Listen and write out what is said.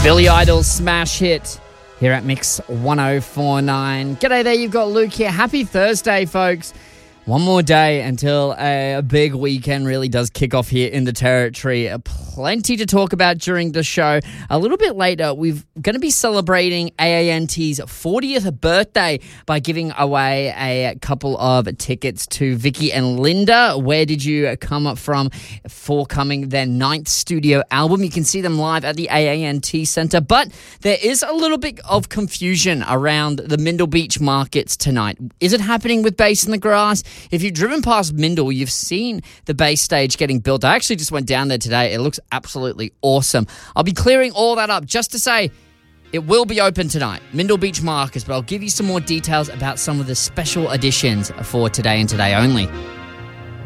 Billy Idol's smash hit here at Mix 1049. G'day there, you've got Luke here. Happy Thursday, folks. One more day until a big weekend really does kick off here in the territory. Plenty to talk about during the show. A little bit later, we're going to be celebrating AANT's 40th birthday by giving away a couple of tickets to Vicky and Linda. Where Did You Come Up From? Forthcoming their 9th studio album. You can see them live at the AANT Centre. But there is a little bit of confusion around the Mindle Beach markets tonight. Is it happening with Bass in the Grass? If you've driven past Mindle, you've seen the base stage getting built. I actually just went down there today. It looks absolutely awesome. I'll be clearing all that up just to say it will be open tonight, Mindle Beach Markets, but I'll give you some more details about some of the special editions for today and today only.